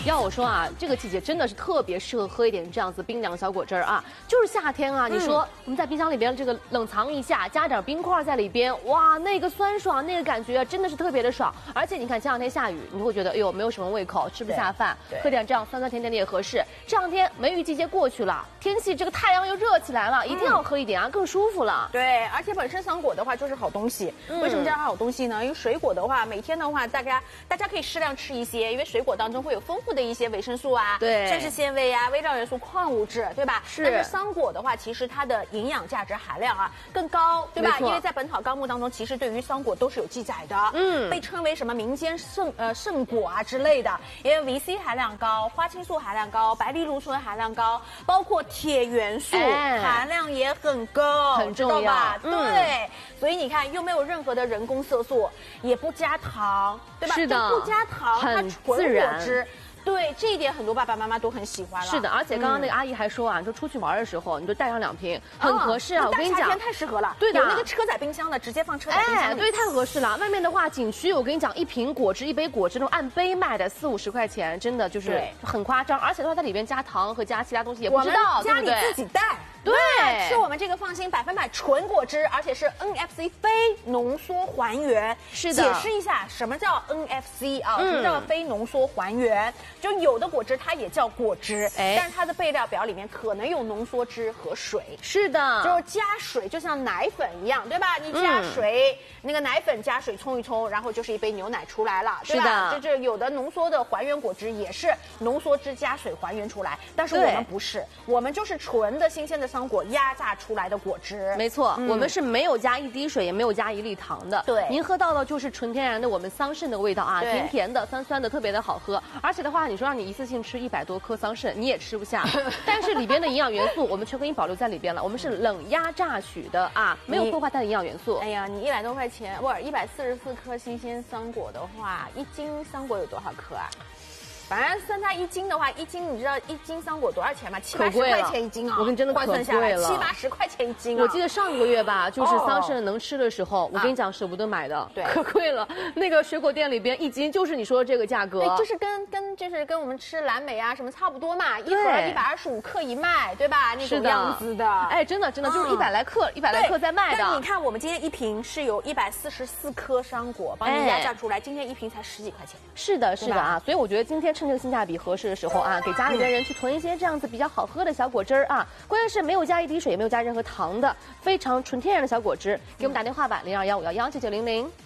要我说啊，这个季节真的是特别适合喝一点这样子冰凉小果汁儿啊。就是夏天啊，你说我们在冰箱里边这个冷藏一下，加点冰块在里边，哇，那个酸爽，那个感觉真的是特别的爽。而且你看前两天下雨，你会觉得哎呦没有什么胃口，吃不下饭，喝点这样酸酸甜甜的也合适。这两天梅雨季节过去了，天气这个太阳又热起来了，一定要喝一点啊，更舒服了。 对，而且本身桑果的话就是好东西。为什么叫它好东西呢？因为水果的话，每天的话大家可以适量吃一些，因为水果当中会有丰富的一些维生素啊， 对， 膳食纤维啊、微量元素、矿物质，对吧？ 是。 但是桑果的话，其实它的营养价值含量啊更高，对吧？因为在《本草纲目》当中，其实对于桑果都是有记载的，被称为什么民间圣果啊之类的，因为维 C 含量高，花青素含量高，白藜芦醇含量高，包括铁元素含量也很高， 很重要吧？ 对，所以你看又没有任何的人工色素，也不加糖，对吧？ 是的， 不加糖，它纯果汁。对，这一点很多爸爸妈妈都很喜欢了。 是的，而且刚刚那个阿姨还说啊，你说出去玩的时候，你就带上2瓶，很合适啊。我跟你讲， 夏天太适合了。 对的， 有那个车载冰箱的，直接放车载冰箱里。 对，太合适了。外面的话，景区我跟你讲，一瓶果汁、一杯果汁那种按杯卖的，40-50块钱，真的就是很夸张。而且的话，在里边加糖和加其他东西也不知道， 家里自己带。 对， 吃我们这个放心100%纯果汁，而且是 NFC 非浓缩还原。 是的， 解释一下什么叫 NFC 啊？什么叫非浓缩还原？就有的果汁它也叫果汁，但是它的备料表里面可能有浓缩汁和水。 是的， 就是加水，就像奶粉一样，对吧？你加水，那个奶粉加水冲一冲，然后就是一杯牛奶出来了，对吧？就是有的浓缩的还原果汁也是浓缩汁加水还原出来，但是我们不是，我们就是纯的新鲜的桑果压榨出来的果汁。 没错，我们是没有加1滴水，也没有加1粒糖的。 对， 您喝到的就是纯天然的我们桑葚的味道啊，甜甜的、酸酸的，特别的好喝。而且的话，你说让你一次性吃100多颗桑葚，你也吃不下。但是里边的营养元素我们全给你保留在里边了，我们是冷压榨取的啊，没有破坏它的营养元素。 哎呀，你100多块钱，不是144颗新鲜桑果的话，1斤桑果有多少颗啊？反正算它1斤的话，1斤你知道1斤桑果多少钱吗？70-80块钱1斤啊！ 我跟你真的换算下来 7-80 块钱1斤啊！ 我记得上个月吧，就是桑葚能吃的时候，我跟你讲舍不得买的， 对， 可贵了。那个水果店里边1斤就是你说的这个价格， 对，就是跟我们吃蓝莓啊什么差不多嘛，一盒125克一卖，对吧？那种样子的。 哎，真的就是100来克，100来克在卖的。 但你看我们今天1瓶是有144颗桑果帮你压榨出来，今天1瓶才10几块钱。 是的，是的啊，所以我觉得今天趁这个性价比合适的时候啊，给家里的人去囤一些这样子比较好喝的小果汁儿啊。关键是没有加1滴水，也没有加任何糖的，非常纯天然的小果汁。给我们打电话吧，0215119900。